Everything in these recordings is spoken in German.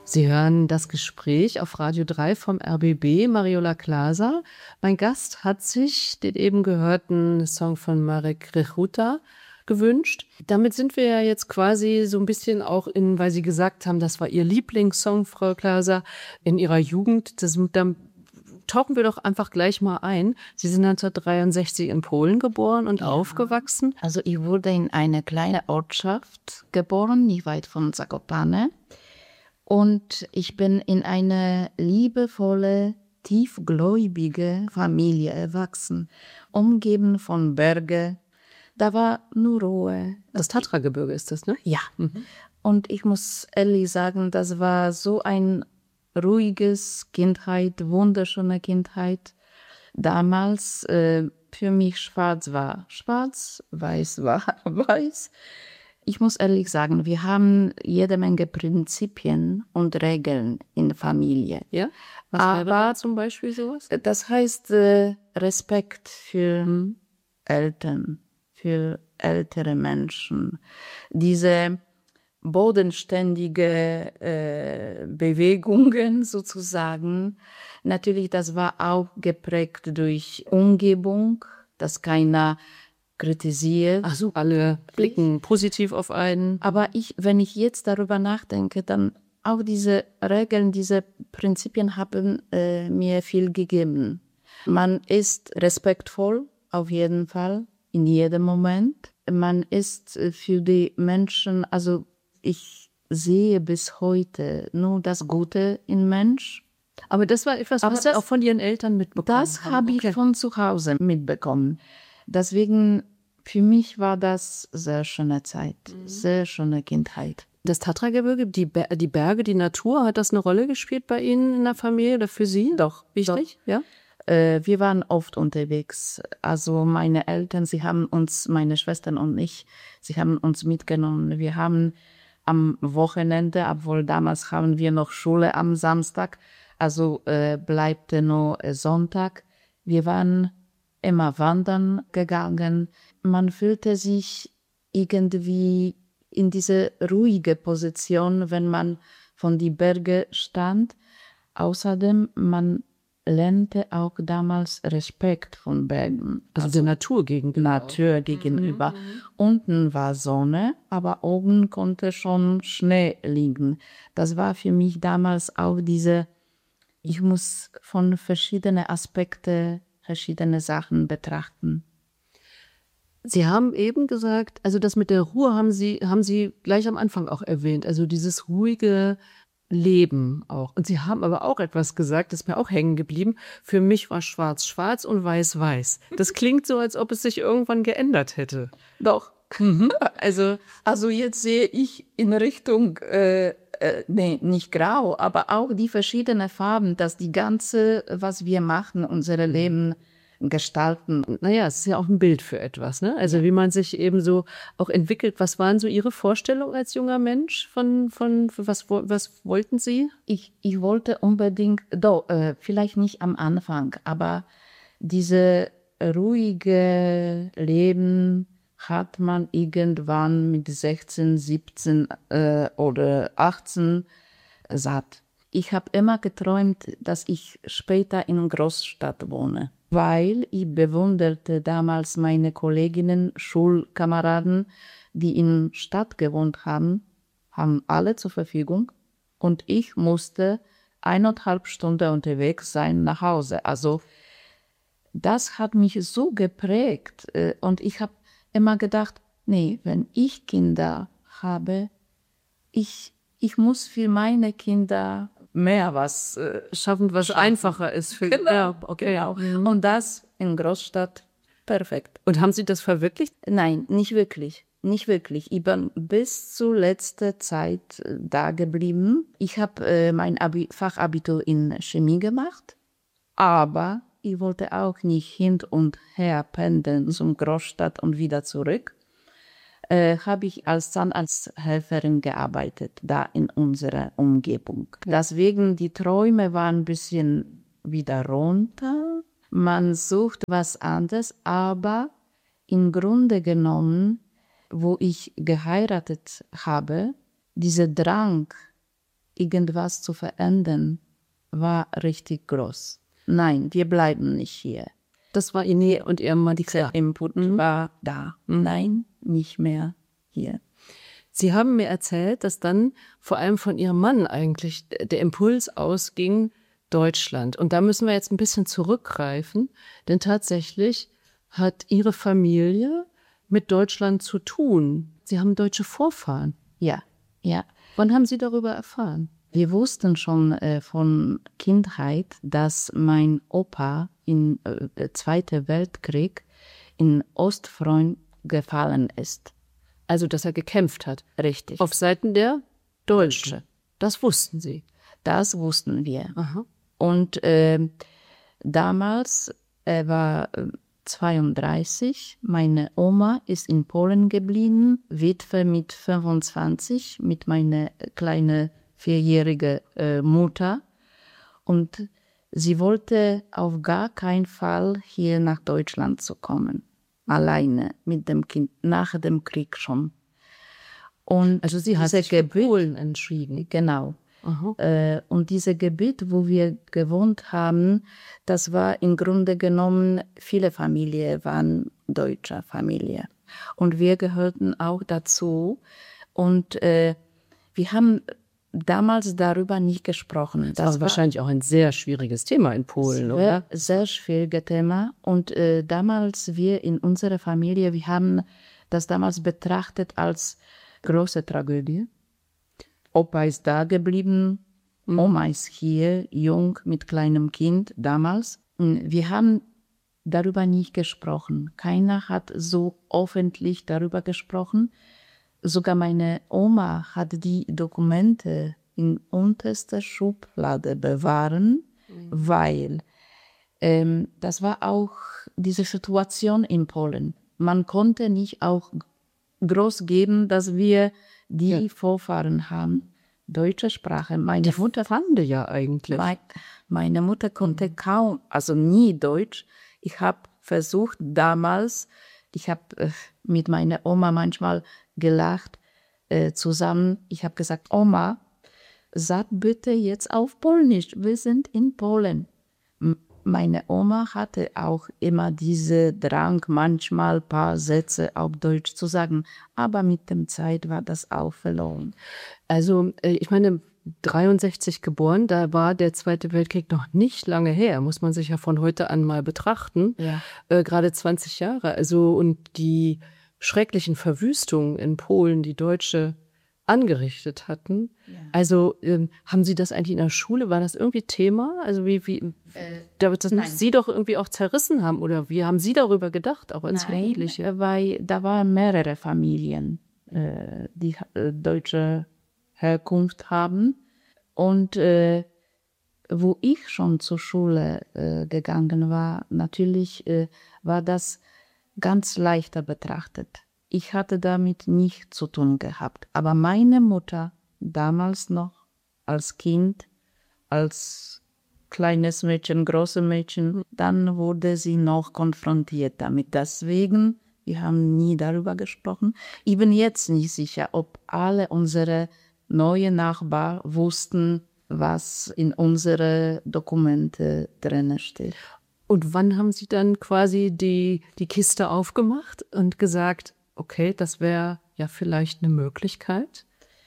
Sie hören das Gespräch auf Radio 3 vom RBB, Mariola Klaser. Mein Gast hat sich den eben gehörten Song von Marek Rechuta gewünscht. Damit sind wir ja jetzt quasi so ein bisschen auch weil Sie gesagt haben, das war Ihr Lieblingssong, Frau Klaser, in Ihrer Jugend. Dann tauchen wir doch einfach gleich mal ein. Sie sind 1963 in Polen geboren und aufgewachsen. Also ich wurde in einer kleinen Ortschaft geboren, nicht weit von Zakopane. Und ich bin in eine liebevolle, tiefgläubige Familie erwachsen, umgeben von Bergen. Da war nur Ruhe. Das Tatragebirge ist das, ne? Ja. Und ich muss ehrlich sagen, das war so ein ruhiges Kindheit, wunderschöne Kindheit. Damals für mich schwarz war schwarz, weiß war weiß. Ich muss ehrlich sagen, wir haben jede Menge Prinzipien und Regeln in der Familie. Ja? Was wäre zum Beispiel sowas? Das heißt Respekt für Eltern, für ältere Menschen. Diese bodenständige Bewegungen sozusagen. Natürlich, das war auch geprägt durch Umgebung, dass keiner kritisiert. Ach so, alle blicken positiv auf einen. Aber wenn ich jetzt darüber nachdenke, dann auch diese Regeln, diese Prinzipien haben mir viel gegeben. Man ist respektvoll, auf jeden Fall, in jedem Moment. Man ist für die Menschen, also ich sehe bis heute nur das Gute im Mensch. Aber das war etwas, was Sie auch von Ihren Eltern mitbekommen haben? Das habe ich von zu Hause mitbekommen. Deswegen, für mich war das sehr schöne Zeit, sehr schöne Kindheit. Das Tatragebirge, die Berge, die Natur, hat das eine Rolle gespielt bei Ihnen in der Familie oder für Sie? Doch. Wichtig, ja? Wir waren oft unterwegs. Also meine Eltern, meine Schwestern und ich, sie haben uns mitgenommen. Wir haben am Wochenende, obwohl damals haben wir noch Schule am Samstag, also bleibt nur Sonntag. Wir waren immer wandern gegangen. Man fühlte sich irgendwie in diese ruhige Position, wenn man von die Berge stand. Außerdem, man lernte auch damals Respekt von Bergen. Also der Natur gegenüber. Unten war Sonne, aber oben konnte schon Schnee liegen. Das war für mich damals auch ich muss von verschiedenen Aspekten verschiedene Sachen betrachten. Sie haben eben gesagt, also das mit der Ruhe haben Sie gleich am Anfang auch erwähnt, also dieses ruhige Leben auch. Und Sie haben aber auch etwas gesagt, das ist mir auch hängen geblieben. Für mich war schwarz schwarz und weiß weiß. Das klingt so, als ob es sich irgendwann geändert hätte. Doch. Also jetzt sehe ich in Richtung, nicht grau, aber auch die verschiedenen Farben, dass die ganze, was wir machen, unser Leben gestalten. Naja, es ist ja auch ein Bild für etwas, ne? Also wie man sich eben so auch entwickelt. Was waren so Ihre Vorstellungen als junger Mensch was wollten Sie? Ich wollte unbedingt, vielleicht nicht am Anfang, aber diese ruhige Leben hat man irgendwann mit 16, 17 oder 18 satt. Ich habe immer geträumt, dass ich später in einer Großstadt wohne, weil ich bewunderte damals meine Kolleginnen, Schulkameraden, die in der Stadt gewohnt haben alle zur Verfügung und ich musste 1,5 Stunden unterwegs sein nach Hause. Also das hat mich so geprägt und ich habe immer gedacht, nee, wenn ich Kinder habe, ich muss für meine Kinder mehr was schaffen, was einfacher ist. Genau. Ja, okay. Genau. Und das in Großstadt perfekt. Und haben Sie das verwirklicht? Nein, nicht wirklich. Nicht wirklich. Ich bin bis zur letzten Zeit da geblieben. Ich habe mein Fachabitur in Chemie gemacht, aber ich wollte auch nicht hin und her pendeln zum Großstadt und wieder zurück. Habe ich als Zahnarzthelferin gearbeitet, da in unserer Umgebung. Deswegen, die Träume waren ein bisschen wieder runter. Man sucht was anderes, aber im Grunde genommen, wo ich geheiratet habe, dieser Drang, irgendwas zu verändern, war richtig groß. Nein, wir bleiben nicht hier. Das war Ihnen und Ihrem Mann Der Input war da. Nein, nicht mehr hier. Sie haben mir erzählt, dass dann vor allem von Ihrem Mann eigentlich der Impuls ausging, Deutschland. Und da müssen wir jetzt ein bisschen zurückgreifen, denn tatsächlich hat Ihre Familie mit Deutschland zu tun. Sie haben deutsche Vorfahren. Ja, ja. Wann haben Sie darüber erfahren? Wir wussten schon von Kindheit, dass mein Opa im Zweiten Weltkrieg in Ostfront gefallen ist. Also, dass er gekämpft hat. Richtig. Auf Seiten der Deutschen. Das wussten Sie. Das wussten wir. Aha. Und damals, er war 32, meine Oma ist in Polen geblieben, Witwe mit 25, mit meiner kleinen 4-jährigen Mutter. Und sie wollte auf gar keinen Fall hier nach Deutschland zu kommen. Alleine mit dem Kind, nach dem Krieg schon. Und Also sie hat sich für Polen entschieden. Genau. Aha. Und dieses Gebiet, wo wir gewohnt haben, das war im Grunde genommen, viele Familien waren deutsche Familien. Und wir gehörten auch dazu. Und wir haben damals darüber nicht gesprochen. Das war wahrscheinlich auch ein sehr schwieriges Thema in Polen, oder? Sehr schwieriges Thema. Und damals wir in unserer Familie, wir haben das damals betrachtet als große Tragödie. Opa ist da geblieben, Oma ist hier, jung, mit kleinem Kind damals. Wir haben darüber nicht gesprochen. Keiner hat so öffentlich darüber gesprochen. Sogar meine Oma hat die Dokumente in unterster Schublade bewahren, weil das war auch diese Situation in Polen. Man konnte nicht auch groß geben, dass wir die Vorfahren haben. Deutsche Sprache. Meine Mutter fand ja eigentlich. Meine Mutter konnte kaum, also nie Deutsch. Ich habe versucht damals, ich habe mit meiner Oma manchmal gelacht zusammen. Ich habe gesagt, Oma, sag bitte jetzt auf Polnisch, wir sind in Polen. Meine Oma hatte auch immer diese Drang, manchmal ein paar Sätze auf Deutsch zu sagen. Aber mit der Zeit war das auch verloren. Also ich meine, 63 geboren, da war der Zweite Weltkrieg noch nicht lange her, muss man sich ja von heute an mal betrachten. Ja. Gerade 20 Jahre. Also und die schrecklichen Verwüstungen in Polen, die Deutsche angerichtet hatten. Ja. Also haben Sie das eigentlich in der Schule, war das irgendwie Thema? Also das muss Sie doch irgendwie auch zerrissen haben oder wie haben Sie darüber gedacht, auch ins Jugendliche? Weil da waren mehrere Familien, die deutsche Herkunft haben und wo ich schon zur Schule gegangen war, natürlich war das ganz leichter betrachtet. Ich hatte damit nichts zu tun gehabt. Aber meine Mutter, damals noch als Kind, als kleines Mädchen, großes Mädchen, dann wurde sie noch konfrontiert damit. Deswegen, wir haben nie darüber gesprochen. Ich bin jetzt nicht sicher, ob alle unsere neuen Nachbarn wussten, was in unseren Dokumenten drin steht. Und wann haben Sie dann quasi die Kiste aufgemacht und gesagt, okay, das wäre ja vielleicht eine Möglichkeit?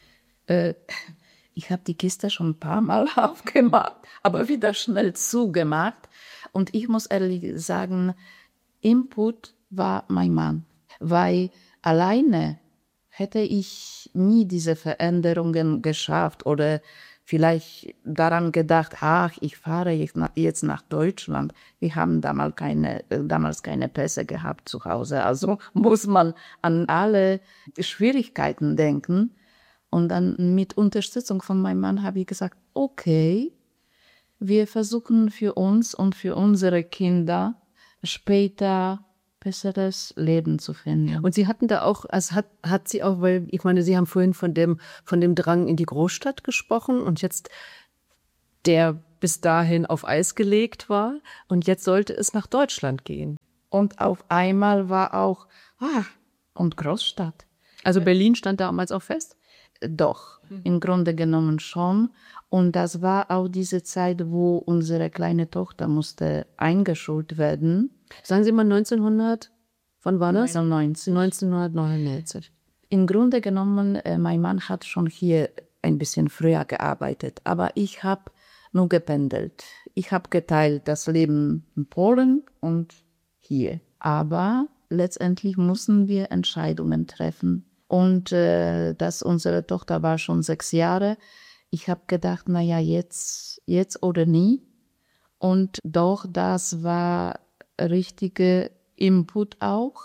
Ich habe die Kiste schon ein paar Mal aufgemacht, aber wieder schnell zugemacht. Und ich muss ehrlich sagen, Input war mein Mann, weil alleine hätte ich nie diese Veränderungen geschafft oder vielleicht daran gedacht, ich fahre jetzt nach Deutschland. Wir haben damals keine Pässe gehabt zu Hause. Also muss man an alle Schwierigkeiten denken. Und dann mit Unterstützung von meinem Mann habe ich gesagt, okay, wir versuchen für uns und für unsere Kinder später besseres Leben zu finden. Und Sie hatten da auch, also hat sie auch, weil ich meine, Sie haben vorhin von dem Drang in die Großstadt gesprochen und jetzt der bis dahin auf Eis gelegt war und jetzt sollte es nach Deutschland gehen. Und auf einmal war auch, und Großstadt. Also Berlin stand damals auch fest? Doch, im Grunde genommen schon. Und das war auch diese Zeit, wo unsere kleine Tochter musste eingeschult werden. Sagen Sie mal 1900, wann war das? 99. 1999. Im Grunde genommen, mein Mann hat schon hier ein bisschen früher gearbeitet, aber ich habe nur gependelt. Ich habe geteilt das Leben in Polen und hier. Aber letztendlich mussten wir Entscheidungen treffen. Und dass unsere Tochter war schon 6 Jahre. Ich habe gedacht, naja, jetzt oder nie. Und doch, das war richtige Input auch.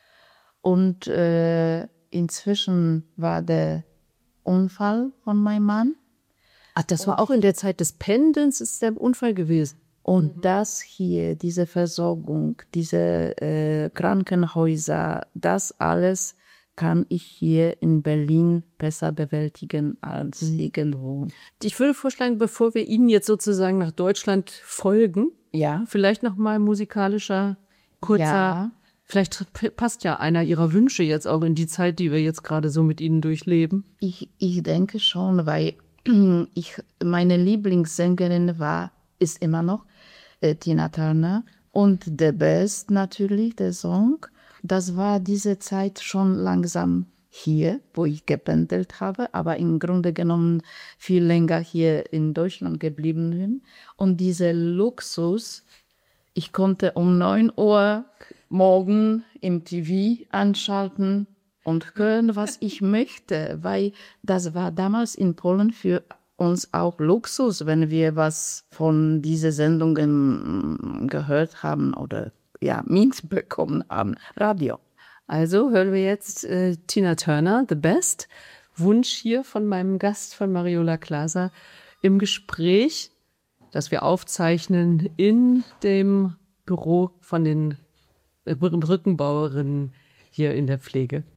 Und inzwischen war der Unfall von meinem Mann. Ach, das war auch in der Zeit des Pendelns, ist der Unfall gewesen. Und das hier, diese Versorgung, diese Krankenhäuser, das alles kann ich hier in Berlin besser bewältigen als irgendwo. Ich würde vorschlagen, bevor wir Ihnen jetzt sozusagen nach Deutschland folgen, Ja, vielleicht noch mal musikalischer, kurzer, ja. vielleicht passt ja einer Ihrer Wünsche jetzt auch in die Zeit, die wir jetzt gerade so mit Ihnen durchleben. Ich denke schon, weil meine Lieblingssängerin ist immer noch Tina Turner. Und The Best natürlich, der Song. Das war diese Zeit schon langsam hier, wo ich gependelt habe, aber im Grunde genommen viel länger hier in Deutschland geblieben bin. Und dieser Luxus, ich konnte um 9 Uhr morgen im TV anschalten und hören, was ich möchte, weil das war damals in Polen für uns auch Luxus, wenn wir was von diesen Sendungen gehört haben oder mitbekommen haben. Radio. Also hören wir jetzt Tina Turner, The Best. Wunsch hier von meinem Gast, von Mariola Claser, im Gespräch, das wir aufzeichnen in dem Büro von den Brückenbauerinnen hier in der Pflege.